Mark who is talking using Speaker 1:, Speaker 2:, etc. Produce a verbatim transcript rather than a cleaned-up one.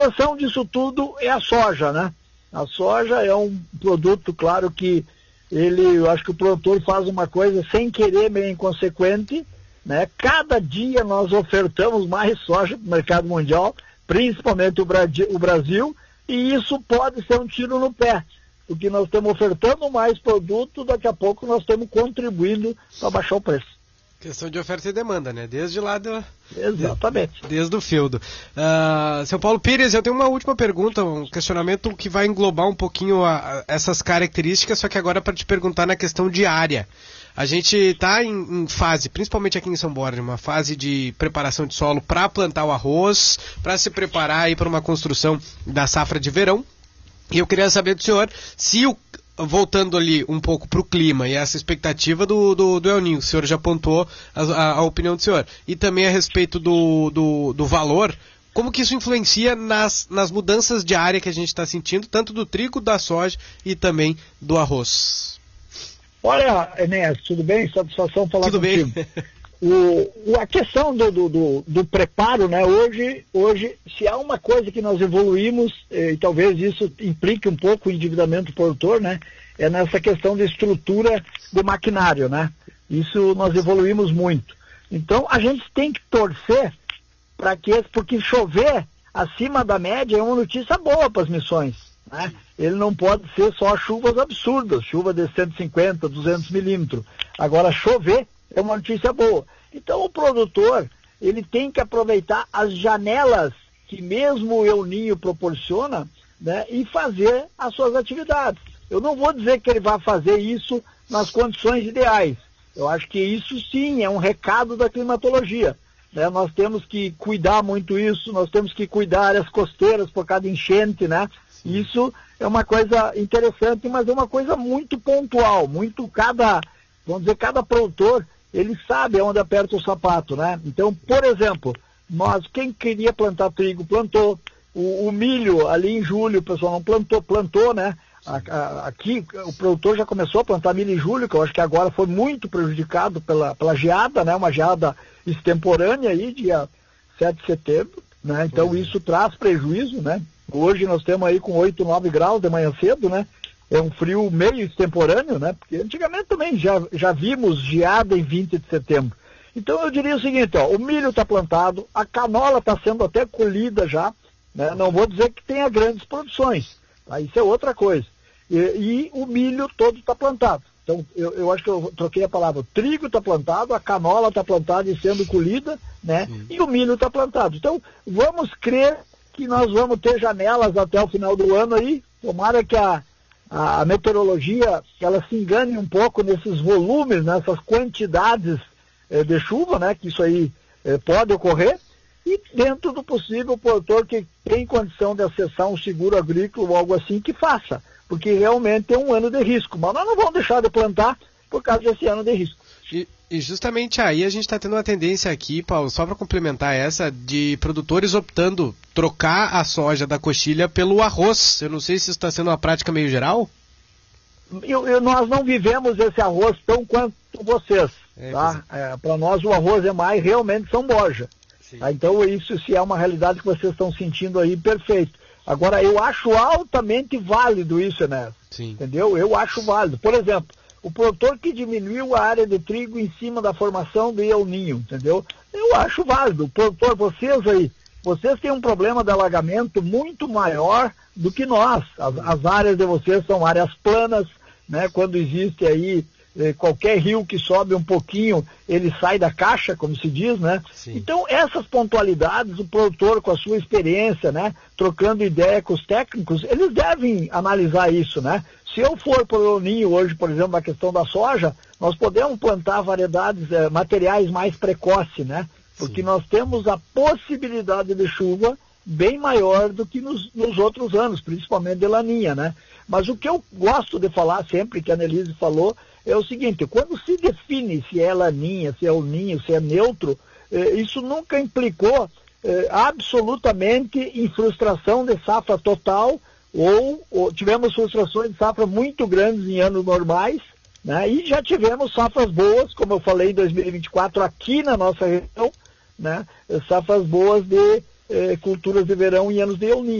Speaker 1: exceção disso tudo é a soja, né? A soja é um produto, claro que ele, eu acho que o produtor faz uma coisa sem querer, meio inconsequente, né? Cada dia nós ofertamos mais soja para o mercado mundial, principalmente o Brasil, o Brasil, e isso pode ser um tiro no pé, porque nós estamos ofertando mais produto, daqui a pouco nós estamos contribuindo para baixar o preço.
Speaker 2: Questão de oferta e demanda, né? Desde lá do...
Speaker 1: Exatamente.
Speaker 2: De, desde o feudo. Uh, seu Paulo Pires, eu tenho uma última pergunta, um questionamento que vai englobar um pouquinho a, a essas características, só que agora para te perguntar na questão de área. A gente está em, em fase, principalmente aqui em São Borja, uma fase de preparação de solo para plantar o arroz, para se preparar aí para uma construção da safra de verão. E eu queria saber do senhor se o voltando ali um pouco para o clima e essa expectativa do, do, do El Niño, o senhor já apontou a, a, a opinião do senhor, e também a respeito do, do, do valor, como que isso influencia nas, nas mudanças de área que a gente está sentindo, tanto do trigo, da soja e também do arroz?
Speaker 1: Olha, Enéas, tudo bem? Satisfação falar
Speaker 2: tudo
Speaker 1: contigo.
Speaker 2: Bem.
Speaker 1: O, o, a questão do, do, do, do preparo, né, hoje, hoje, se há uma coisa que nós evoluímos, e talvez isso implique um pouco o endividamento do produtor, né, é nessa questão de estrutura de maquinário, né, isso nós evoluímos muito. Então, a gente tem que torcer para que, porque chover acima da média é uma notícia boa para as missões, né, ele não pode ser só chuvas absurdas, chuva de cento e cinquenta, duzentos milímetros, agora chover é uma notícia boa. Então o produtor, ele tem que aproveitar as janelas que mesmo o El Niño proporciona, né, e fazer as suas atividades. Eu não vou dizer que ele vai fazer isso nas condições ideais. Eu acho que isso sim é um recado da climatologia, né? Nós temos que cuidar muito isso, nós temos que cuidar áreas costeiras por causa de enchente, né? Isso é uma coisa interessante, mas é uma coisa muito pontual, muito cada, vamos dizer, cada produtor ele sabe onde aperta o sapato, né? Então, por exemplo, nós, quem queria plantar trigo, plantou. O, o milho, ali em julho, o pessoal não plantou, plantou, né? A, a, aqui, o produtor já começou a plantar milho em julho, que eu acho que agora foi muito prejudicado pela, pela geada, né? Uma geada extemporânea aí, dia sete de setembro, né? Então, uhum. Isso traz prejuízo, né? Hoje nós temos aí com oito, nove graus de manhã cedo, né? É um frio meio extemporâneo, né? Porque antigamente também já, já vimos geada em vinte de setembro. Então eu diria o seguinte, ó, o milho está plantado, a canola está sendo até colhida já, né? Não vou dizer que tenha grandes produções, tá? Isso é outra coisa. E, e o milho todo está plantado. Então eu, eu acho que eu troquei a palavra. O trigo está plantado, a canola está plantada e sendo colhida, né? Sim. E o milho está plantado. Então vamos crer que nós vamos ter janelas até o final do ano aí. Tomara que a A meteorologia, ela se engane um pouco nesses volumes, nessas quantidades eh, de chuva, né, que isso aí eh, pode ocorrer, e dentro do possível, o produtor que tem condição de acessar um seguro agrícola ou algo assim, que faça, porque realmente é um ano de risco, mas nós não vamos deixar de plantar por causa desse ano de risco.
Speaker 2: E, e justamente aí a gente está tendo uma tendência aqui, Paulo, só para complementar essa, de produtores optando trocar a soja da coxilha pelo arroz. Eu não sei se isso está sendo uma prática meio geral.
Speaker 1: Eu, eu, nós não vivemos esse arroz tão quanto vocês. É, tá? É, para nós o arroz é mais realmente São Borja. Tá? Então isso se é uma realidade que vocês estão sentindo aí, perfeito. Agora eu acho altamente válido isso, né? Sim. Entendeu? Eu acho válido. Por exemplo, o produtor que diminuiu a área de trigo em cima da formação do El Niño, entendeu? Eu acho válido. O produtor, vocês aí, vocês têm um problema de alagamento muito maior do que nós. As, as áreas de vocês são áreas planas, né? Quando existe aí eh, qualquer rio que sobe um pouquinho, ele sai da caixa, como se diz, né? Sim. Então, essas pontualidades, o produtor com a sua experiência, né? Trocando ideia com os técnicos, eles devem analisar isso, né? Se eu for para o El Niño hoje, por exemplo, na questão da soja, nós podemos plantar variedades, eh, materiais mais precoces, né? Porque Sim. nós temos a possibilidade de chuva bem maior do que nos, nos outros anos, principalmente de laninha, né? Mas o que eu gosto de falar sempre, que a Nelise falou, é o seguinte, quando se define se é laninha, se é El Niño, se é neutro, eh, isso nunca implicou eh, absolutamente em frustração de safra total, ou, ou tivemos frustrações de safra muito grandes em anos normais, né? E já tivemos safras boas, como eu falei em dois mil e vinte e quatro, aqui na nossa região, né? Safras boas de eh, culturas de verão em anos de El Niño.